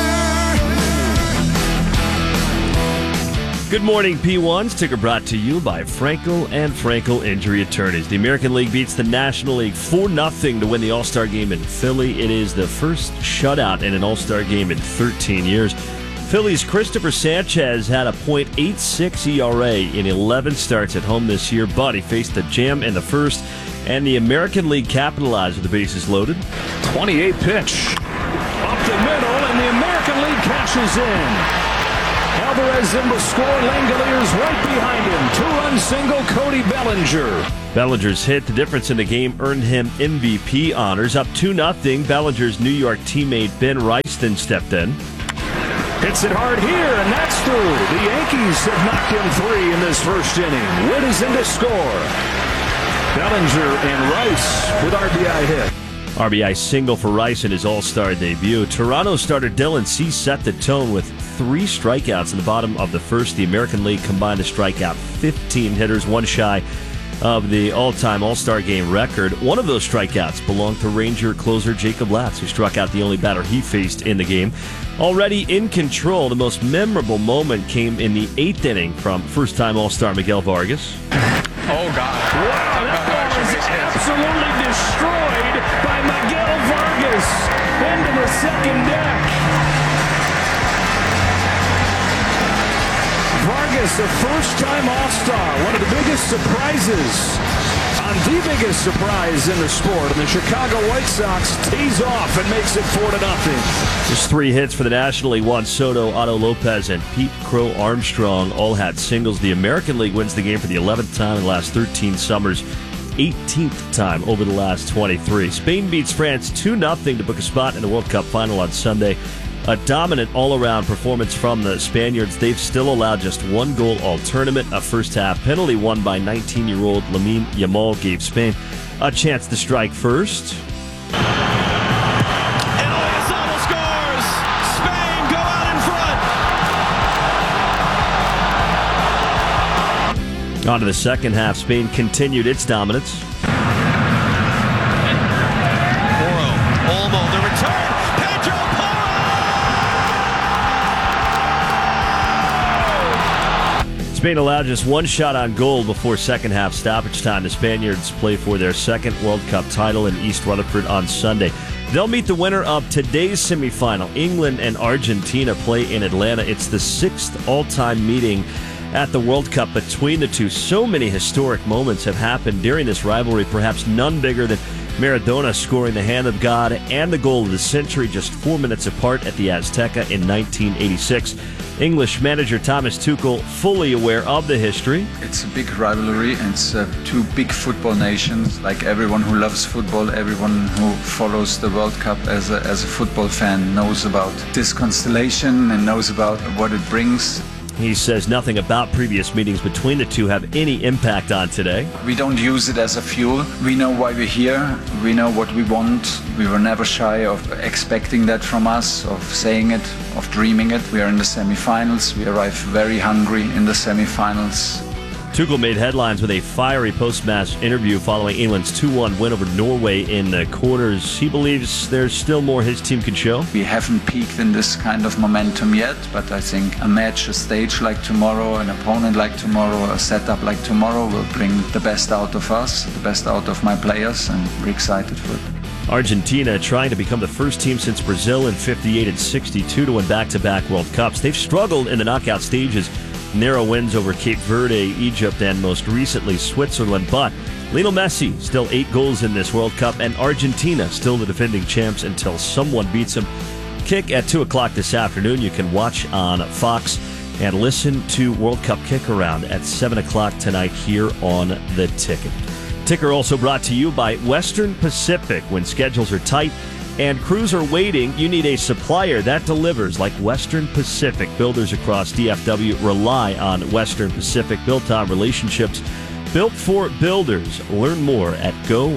Good morning, P1s. Ticker brought to you by Frankel and Frankel Injury Attorneys. The American League beats the National League 4-0 to win the All-Star Game in Philly. It is the first shutout in an All-Star Game in 13 years. Philly's Christopher Sanchez had a .86 ERA in 11 starts at home this year, but he faced the Jam in the first, and the American League capitalized with the bases loaded. 28 pitch. Up the middle, and the American League cashes in. Alvarez in the score. Langoliers right behind him. Two-run single, Cody Bellinger. Bellinger's hit, the difference in the game, earned him MVP honors. Up 2-0, Bellinger's New York teammate Ben Rice then stepped in. Hits it hard here, and that's through. The Yankees have knocked in 3 in this first inning. Wood is in to score. Bellinger and Rice with RBI hit. RBI single for Rice in his All-Star debut. Toronto starter Dylan Cease set the tone with 3 strikeouts in the bottom of the first. The American League combined to strike out 15 hitters, one shy of the all-time All-Star game record. One of those strikeouts belonged to Ranger closer Jacob Latz, who struck out the only batter he faced in the game. Already in control, the most memorable moment came in the 8th inning from first-time All-Star Miguel Vargas. Oh, God. Wow, that ball is absolutely destroyed by Miguel Vargas into the second deck. Vargas, a first-time All-Star, one of the biggest surprises, the biggest surprise in the sport, and the Chicago White Sox tees off and makes it 4-0. Just 3 hits for the National League. Juan Soto, Otto Lopez, and Pete Crow Armstrong all had singles. The American League wins the game for the 11th time in the last 13 summers, 18th time over the last 23. Spain beats France 2-0 to book a spot in the World Cup final on Sunday. A dominant all-around performance from the Spaniards. They've still allowed just 1 goal all tournament. A first-half penalty won by 19-year-old Lamine Yamal gave Spain a chance to strike first. Ilyasova scores! Spain go out in front! On to the second half. Spain continued its dominance. Olmo, the return! Pedro Spain allowed just 1 shot on goal before second half stoppage time. The Spaniards play for their 2nd World Cup title in East Rutherford on Sunday. They'll meet the winner of today's semifinal. England and Argentina play in Atlanta. It's the 6th all-time meeting at the World Cup between the two. So many historic moments have happened during this rivalry, perhaps none bigger than Maradona scoring the hand of God and the goal of the century just 4 minutes apart at the Azteca in 1986. English manager Thomas Tuchel fully aware of the history. It's a big rivalry, and it's 2 big football nations. Like everyone who loves football, everyone who follows the World Cup as a football fan knows about this constellation and knows about what it brings. He says nothing about previous meetings between the two have any impact on today. We don't use it as a fuel. We know why we're here. We know what we want. We were never shy of expecting that from us, of saying it, of dreaming it. We are in the semifinals. We arrive very hungry in the semifinals. Tuchel made headlines with a fiery post-match interview following England's 2-1 win over Norway in the quarters. He believes there's still more his team can show. We haven't peaked in this kind of momentum yet, but I think a match, a stage like tomorrow, an opponent like tomorrow, a setup like tomorrow will bring the best out of us, the best out of my players, and we're excited for it. Argentina trying to become the first team since Brazil in 58 and 62 to win back-to-back World Cups. They've struggled in the knockout stages. Narrow wins over Cape Verde, Egypt, and most recently Switzerland. But Lionel Messi still 8 goals in this World Cup, and Argentina still the defending champs until someone beats them. Kick at 2 o'clock this afternoon. You can watch on Fox and listen to World Cup Kick Around at 7 o'clock tonight here on The Ticket. Ticker also brought to you by Western Pacific. When schedules are tight and crews are waiting, you need a supplier that delivers like Western Pacific. Builders across DFW rely on Western Pacific, built on relationships, built for builders. Learn more at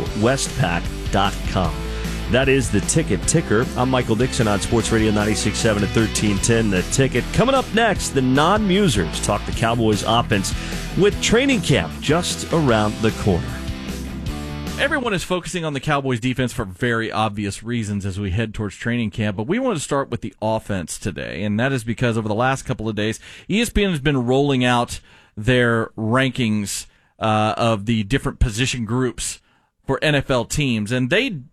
GoWestPac.com. That is The Ticker. I'm Michael Dixon on Sports Radio 96.7 and 1310. The Ticket. Coming up next, the non-musers talk the Cowboys offense with training camp just around the corner. Everyone is focusing on the Cowboys defense for very obvious reasons as we head towards training camp, but we want to start with the offense today, and that is because over the last couple of days, ESPN has been rolling out their rankings of the different position groups for NFL teams, and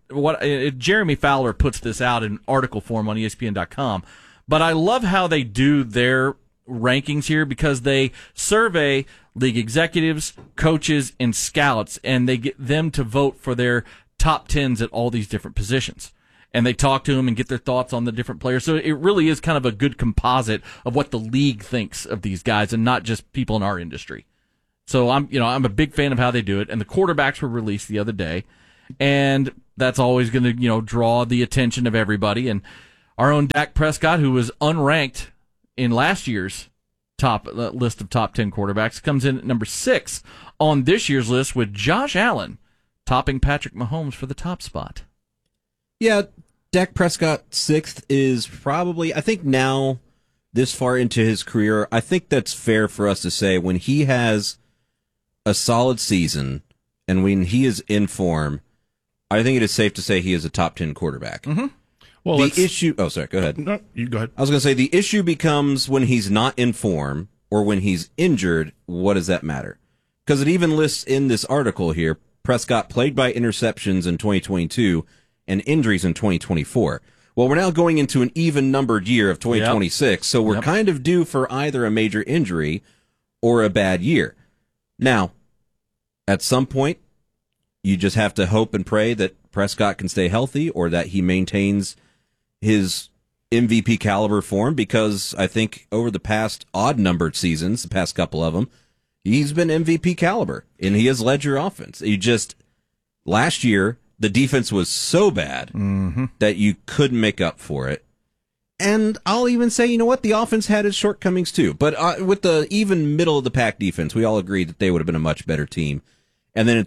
Jeremy Fowler puts this out in article form on ESPN.com, but I love how they do their rankings here because they survey league executives, coaches, and scouts, and they get them to vote for their top 10s at all these different positions. and they talk to him and get their thoughts on the different players. So it really is kind of a good composite of what the league thinks of these guys and not just people in our industry. So I'm a big fan of how they do it. And the quarterbacks were released the other day, and that's always going to, draw the attention of everybody. And our own Dak Prescott, who was unranked in last year's top list of top 10 quarterbacks, comes in at number 6 on this year's list, with Josh Allen topping Patrick Mahomes for the top spot. Yeah, Dak Prescott 6th is probably, I think now, this far into his career, I think that's fair for us to say when he has a solid season and when he is in form, I think it is safe to say he is a top 10 quarterback. Mm-hmm. Well, the issue. Oh, sorry. Go ahead. No, you go ahead. I was going to say the issue becomes when he's not in form or when he's injured. What does that matter? Because it even lists in this article here, Prescott played by interceptions in 2022 and injuries in 2024. Well, we're now going into an even-numbered year of 2026, so we're kind of due for either a major injury or a bad year. Now, at some point, you just have to hope and pray that Prescott can stay healthy or that he maintains his MVP caliber form, because I think over the past odd-numbered seasons, the past couple of them, he's been MVP caliber, and he has led your offense. Last year, the defense was so bad that you couldn't make up for it. And I'll even say, the offense had its shortcomings too. But with the even middle-of-the-pack defense, we all agreed that they would have been a much better team. And then in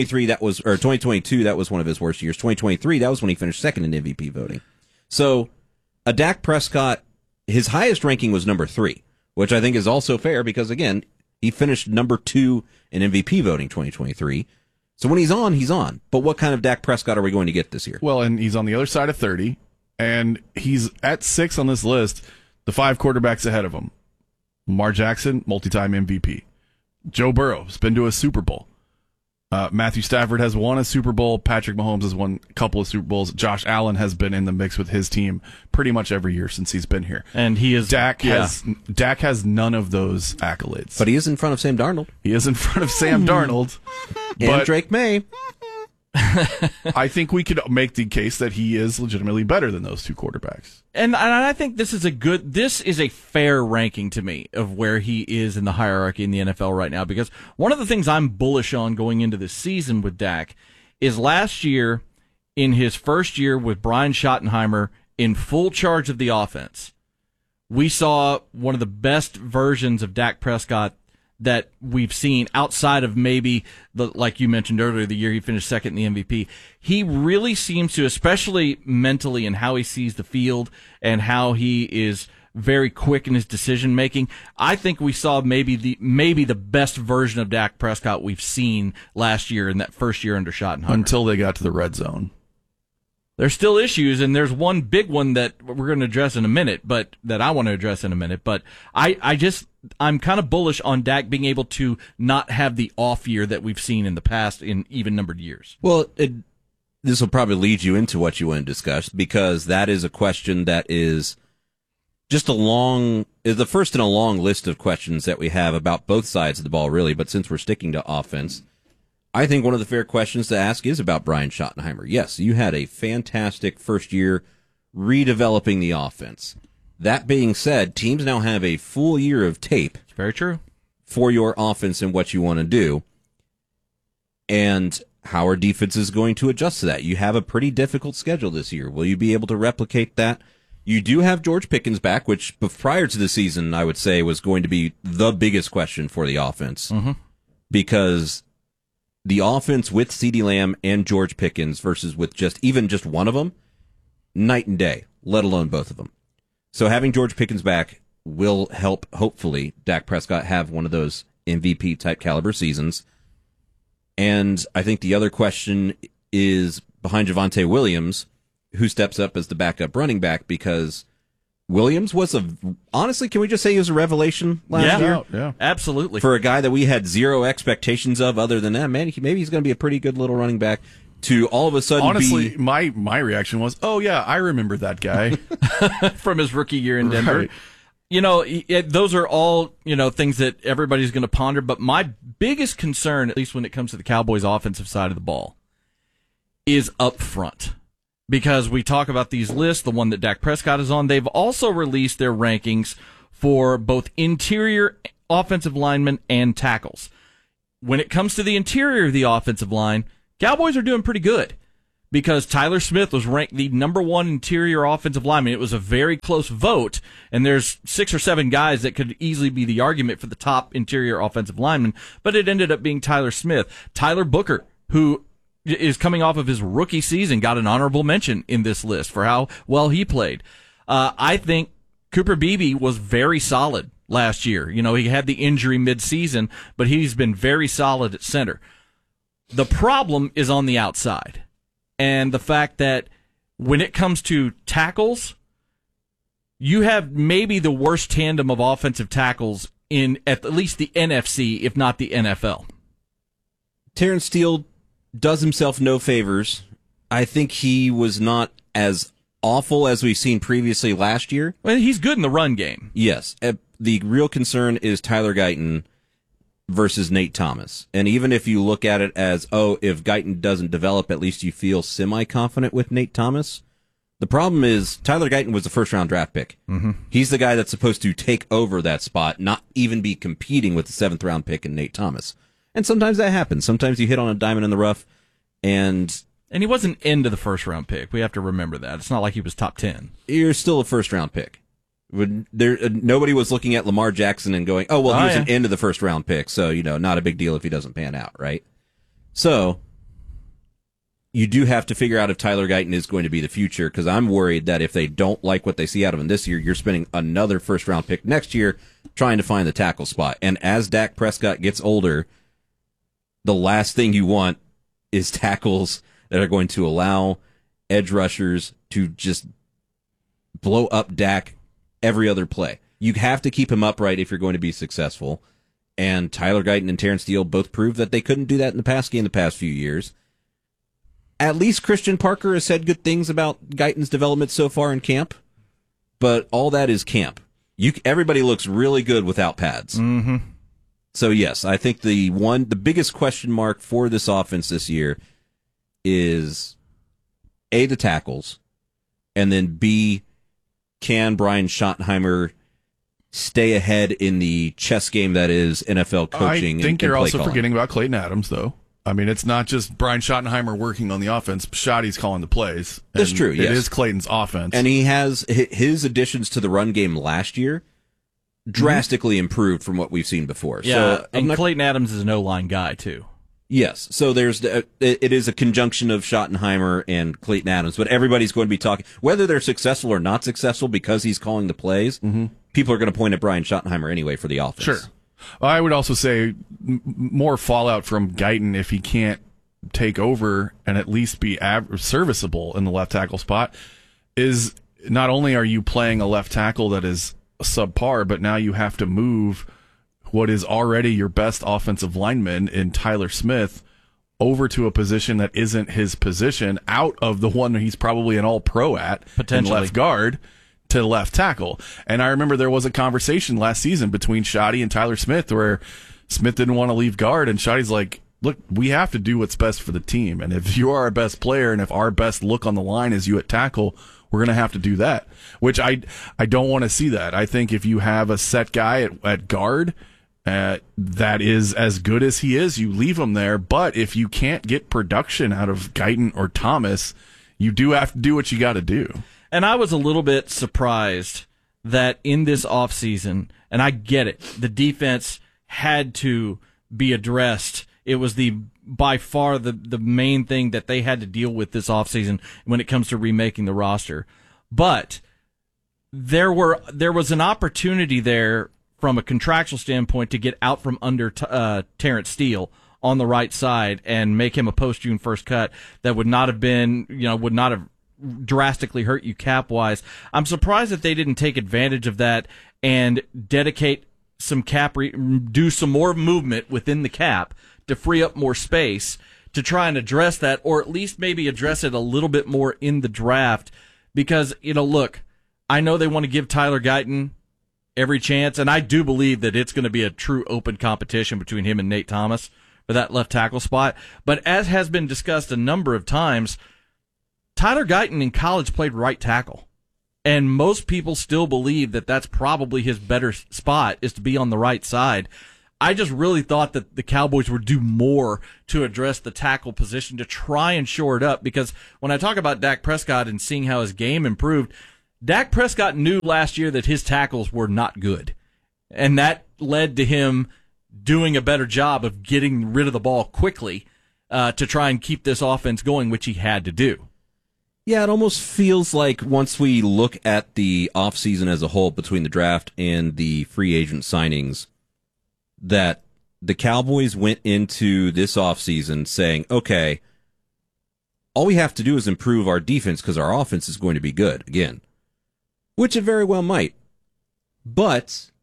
2022, that was one of his worst years. 2023, that was when he finished second in MVP voting. So, a Dak Prescott, his highest ranking was number 3, which I think is also fair because, again, he finished number 2 in MVP voting 2023. So when he's on, he's on. But what kind of Dak Prescott are we going to get this year? Well, and he's on the other side of 30, and he's at 6 on this list, the 5 quarterbacks ahead of him. Lamar Jackson, multi-time MVP. Joe Burrow has been to a Super Bowl. Matthew Stafford has won a Super Bowl. Patrick Mahomes has won a couple of Super Bowls. Josh Allen has been in the mix with his team pretty much every year since he's been here. And he is Dak has none of those accolades. But he is in front of Sam Darnold. He is in front of Sam Darnold. And Drake May. I think we could make the case that he is legitimately better than those 2 quarterbacks. And I think this is a fair ranking to me of where he is in the hierarchy in the NFL right now, because one of the things I'm bullish on going into this season with Dak is last year, in his first year with Brian Schottenheimer in full charge of the offense, we saw one of the best versions of Dak Prescott that we've seen outside of maybe like you mentioned earlier, the year he finished second in the MVP. He really seems to, especially mentally and how he sees the field and how he is very quick in his decision making. I think we saw maybe the best version of Dak Prescott we've seen last year in that first year under Schottenheimer. Until they got to the red zone. There's still issues, and there's one big one that we're going to address in a minute, but that I want to address in a minute. But I'm kind of bullish on Dak being able to not have the off year that we've seen in the past in even numbered years. Well, this will probably lead you into what you want to discuss, because that is a question that is just the first in a long list of questions that we have about both sides of the ball, really. But since we're sticking to offense, I think one of the fair questions to ask is about Brian Schottenheimer. Yes, you had a fantastic first year redeveloping the offense. That being said, teams now have a full year of tape. It's very true. For your offense and what you want to do. And how are defenses going to adjust to that? You have a pretty difficult schedule this year. Will you be able to replicate that? You do have George Pickens back, which prior to the season, I would say, was going to be the biggest question for the offense. Mm-hmm. Because the offense with CeeDee Lamb and George Pickens versus with just one of them, night and day, let alone both of them. So having George Pickens back will help, hopefully, Dak Prescott have one of those MVP-type caliber seasons. And I think the other question is behind Javonte Williams, who steps up as the backup running back, because Williams was honestly, can we just say he was a revelation last year? Yeah, absolutely. For a guy that we had zero expectations of other than that, man, maybe he's going to be a pretty good little running back. To all of a sudden honestly, my reaction was, oh yeah, I remember that guy. From his rookie year in Denver. Right. Those are all, things that everybody's going to ponder. But my biggest concern, at least when it comes to the Cowboys' offensive side of the ball, is up front. because we talk about these lists, the one that Dak Prescott is on. They've also released their rankings for both interior offensive linemen and tackles. When it comes to the interior of the offensive line, Cowboys are doing pretty good because Tyler Smith was ranked the number one interior offensive lineman. It was a very close vote, and there's 6 or 7 guys that could easily be the argument for the top interior offensive lineman, but it ended up being Tyler Smith. Tyler Booker, who is coming off of his rookie season, got an honorable mention in this list for how well he played. I think Cooper Beebe was very solid last year. You know, he had the injury mid-season, but he's been very solid at center. The problem is on the outside, and the fact that when it comes to tackles, you have maybe the worst tandem of offensive tackles in at least the NFC, if not the NFL. Terrence Steele does himself no favors. I think he was not as awful as we've seen previously last year. Well, he's good in the run game. Yes. The real concern is Tyler Guyton versus Nate Thomas. And even if you look at it as, if Guyton doesn't develop, at least you feel semi-confident with Nate Thomas. The problem is Tyler Guyton was a first-round draft pick. Mm-hmm. He's the guy that's supposed to take over that spot, not even be competing with the 7th-round pick in Nate Thomas. And sometimes that happens. Sometimes you hit on a diamond in the rough, and he wasn't into the first-round pick. We have to remember that. It's not like he was top 10. You're still a first-round pick. Nobody was looking at Lamar Jackson and going, he was an end of the first-round pick, so, not a big deal if he doesn't pan out, right? So you do have to figure out if Tyler Guyton is going to be the future, because I'm worried that if they don't like what they see out of him this year, you're spending another first-round pick next year trying to find the tackle spot. And as Dak Prescott gets older, the last thing you want is tackles that are going to allow edge rushers to just blow up Dak every other play. You have to keep him upright if you're going to be successful. And Tyler Guyton and Terrence Steele both proved that they couldn't do that in the pass game the past few years. At least Christian Parker has said good things about Guyton's development so far in camp, but all that is camp. Everybody looks really good without pads. Mm-hmm. So yes, I think the biggest question mark for this offense this year is A, the tackles, and then B, can Brian Schottenheimer stay ahead in the chess game that is NFL coaching? I think you're also calling. forgetting about Clayton Adams, though. I mean, it's not just Brian Schottenheimer working on the offense. Schotty's calling the plays. That's true, yes. It is Clayton's offense. And he has his additions to the run game last year drastically improved from what we've seen before. Yeah, so and Clayton Adams is an O-line guy, too. Yes, so it is a conjunction of Schottenheimer and Clayton Adams, but everybody's going to be talking, whether they're successful or not successful because he's calling the plays, people are going to point at Brian Schottenheimer anyway for the offense. Sure. I would also say more fallout from Guyton if he can't take over and at least be serviceable in the left tackle spot is not only are you playing a left tackle that is subpar, but now you have to move what is already your best offensive lineman in Tyler Smith over to a position that isn't his position, out of the one he's probably an all-pro at, potentially, in left guard, to left tackle. And I remember there was a conversation last season between Shotty and Tyler Smith where Smith didn't want to leave guard, and Shotty's like, look, we have to do what's best for the team. And if you are our best player and if our best look on the line is you at tackle, we're going to have to do that, which I don't want to see that. I think if you have a set guy at guard that is as good as he is, you leave him there. But if you can't get production out of Guyton or Thomas, you do have to do what you got to do. And I was a little bit surprised that in this offseason, and I get it, the defense had to be addressed. It was by far the main thing that they had to deal with this offseason when it comes to remaking the roster. But there was an opportunity there from a contractual standpoint to get out from under Terrence Steele on the right side and make him a post-June 1st cut that would not have drastically hurt you cap-wise. I'm surprised that they didn't take advantage of that and dedicate some do some more movement within the cap to free up more space to try and address that, or at least maybe address it a little bit more in the draft. Because, look, I know they want to give Tyler Guyton every chance, and I do believe that it's going to be a true open competition between him and Nate Thomas for that left tackle spot. But as has been discussed a number of times, Tyler Guyton in college played right tackle. And most people still believe that that's probably his better spot, is to be on the right side. I just really thought that the Cowboys would do more to address the tackle position to try and shore it up, because when I talk about Dak Prescott and seeing how his game improved, Dak Prescott knew last year that his tackles were not good. And that led to him doing a better job of getting rid of the ball quickly to try and keep this offense going, which he had to do. Yeah, it almost feels like once we look at the offseason as a whole between the draft and the free agent signings, that the Cowboys went into this offseason saying, okay, all we have to do is improve our defense because our offense is going to be good again, which it very well might. But